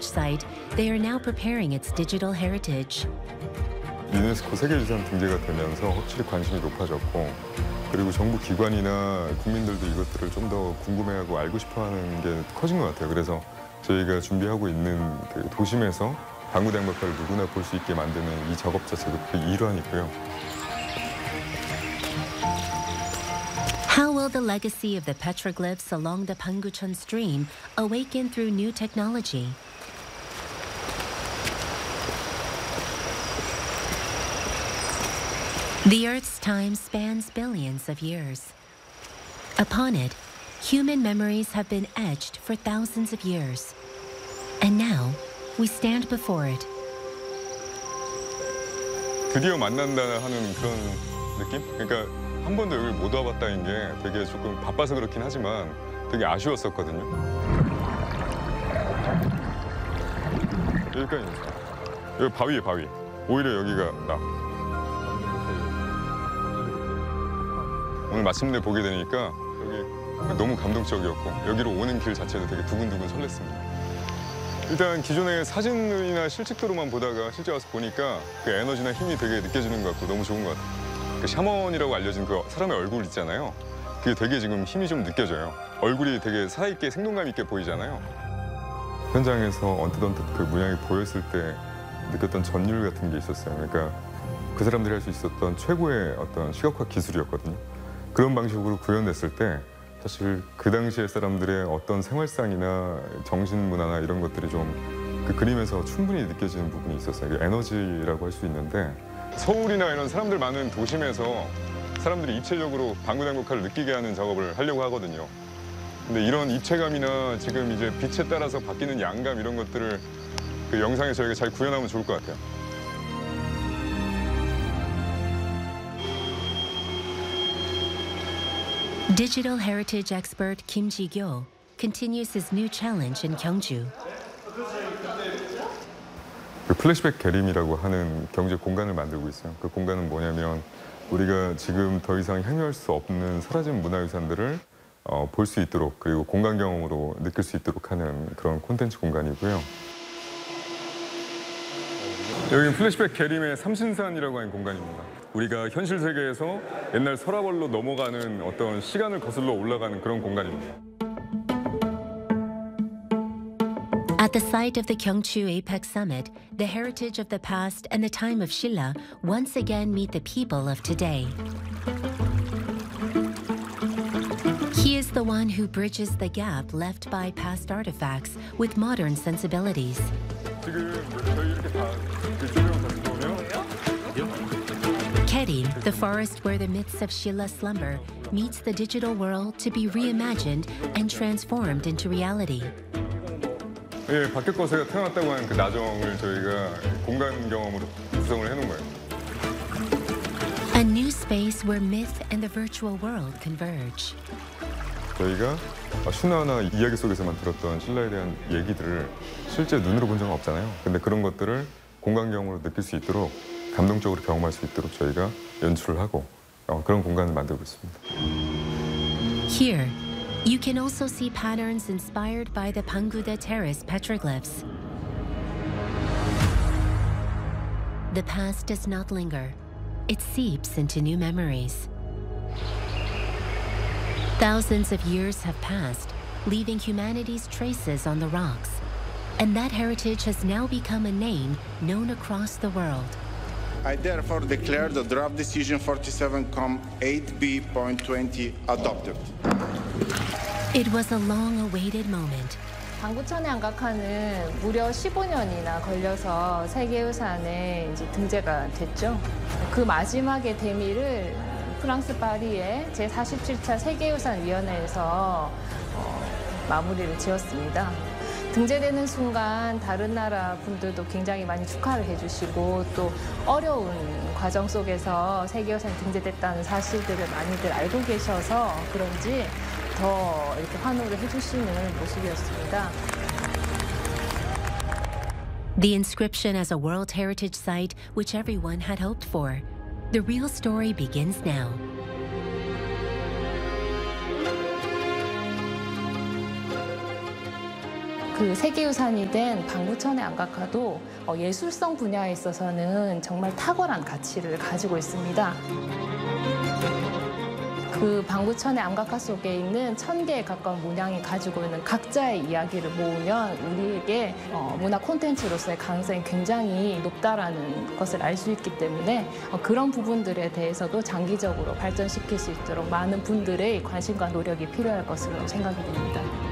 site, they are now preparing its digital heritage. 유네스코 세계유산 등재가 되면서 확실히 관심이 높아졌고, 그리고 정부 기관이나 국민들도 이것들을 좀 더 궁금해하고 알고 싶어하는 게 커진 것 같아요. 그래서 저희가 준비하고 있는 그 도심에서 방구대 양박화를 누구나 볼 수 있게 만드는 이 작업 자체도 그 일환이고요. How will the legacy of the petroglyphs along the Panguchon stream awaken through new technology? The Earth's time spans billions of years. Upon it, human memories have been etched for thousands of years. And now, we stand before it. 드디어 만난다 하는 그런 느낌? 그러니까 한 번도 여기를 못 와봤다는 게 되게 조금 바빠서 그렇긴 하지만 되게 아쉬웠었거든요. 여기까지 있어요. 여기 바위에 바위. 오히려 여기가 나. 오늘 마침내 보게 되니까 여기 너무 감동적이었고 여기로 오는 길 자체도 되게 두근두근 설렜습니다. 일단 기존의 사진이나 실측도로만 보다가 실제 와서 보니까 그 에너지나 힘이 되게 느껴지는 것 같고 너무 좋은 것 같아요. 그 샤먼이라고 알려진 그 사람의 얼굴 있잖아요. 그게 되게 지금 힘이 좀 느껴져요. 얼굴이 되게 살아있게 생동감 있게 보이잖아요. 현장에서 언뜻 그 문양이 보였을 때 느꼈던 전율 같은 게 있었어요. 그러니까 그 사람들이 할 수 있었던 최고의 어떤 시각화 기술이었거든요. 그런 방식으로 구현됐을 때 사실 그 당시의 사람들의 어떤 생활상이나 정신문화나 이런 것들이 좀 그 그림에서 충분히 느껴지는 부분이 있었어요. 에너지라고 할 수 있는데 서울이나 이런 사람들 많은 도심에서 사람들이 입체적으로 방구대 양박화를 느끼게 하는 작업을 하려고 하거든요. 근데 이런 입체감이나 지금 이제 빛에 따라서 바뀌는 양감 이런 것들을 그 영상에 저희가 잘 구현하면 좋을 것 같아요. Digital heritage expert Kim Ji-kyo continues his new challenge in Gyeongju. 그 플래시백 계림이라고 하는 경제 공간을 만들고 있어요. 그 공간은 뭐냐면 우리가 지금 더 이상 향유할 수 없는 사라진 문화유산들을 볼 수 있도록 그리고 공간 경험으로 느낄 수 있도록 하는 그런 콘텐츠 공간이고요. 여기는 플래시백 계림의 삼신산이라고 하는 공간입니다. 우리가 현실 세계에서 옛날 서라벌로 넘어가는 어떤 시간을 거슬러 올라가는 그런 공간입니다. At the site of the Gyeongju APEC Summit, the heritage of the past and the time of Silla once again meet the people of today. He is the one who bridges the gap left by past artifacts with modern sensibilities. 지금 저희 이렇게 다 조명 같이 보면 Kerim, the forest where the myths of Silla slumber, meets the digital world to be reimagined and transformed into reality. 예, 박혁거세가 태어났다고 하는 그 나정을 저희가 공간 경험으로 구성을 해놓은 거예요. A new space where myth and the virtual world converge. 저희가 신화나 이야기 속에서만 들었던 신라에 대한 얘기들을 실제 눈으로 본 적은 없잖아요. 근데 그런 것들을 공간 경험으로 느낄 수 있도록 감동적으로 경험할 수 있도록 저희가 연출을 하고 그런 공간을 만들고 있습니다. Here, you can also see patterns inspired by the Pangude Terrace petroglyphs. The past does not linger. It seeps into new memories. Thousands of years have passed, leaving humanity's traces on the rocks. And that heritage has now become a name known across the world. I therefore declare the draft decision 47,8B.20 adopted. It was a long-awaited moment. 방구천의 양각화는 무려 15년이나 걸려서 세계유산에 이제 등재가 됐죠. 그 마지막의 대미를 프랑스 파리의 제47차 세계유산위원회에서 마무리를 지었습니다. 등재되는 순간 다른 나라 분들도 굉장히 많이 축하를 해주시고 또 어려운 과정 속에서 세계유산이 등재됐다는 사실들을 많이들 알고 계셔서 그런지 더 이렇게 환호를 해주시는 모습이었습니다. The inscription as a World Heritage Site, which everyone had hoped for. The real story begins now. 그 세계유산이 된 방구천의 안각화도 예술성 분야에 있어서는 정말 탁월한 가치를 가지고 있습니다. 그 방구천의 암각화 속에 있는 1000개에 가까운 문양이 가지고 있는 각자의 이야기를 모으면 우리에게 문화 콘텐츠로서의 가능성이 굉장히 높다라는 것을 알 수 있기 때문에 그런 부분들에 대해서도 장기적으로 발전시킬 수 있도록 많은 분들의 관심과 노력이 필요할 것으로 생각이 됩니다.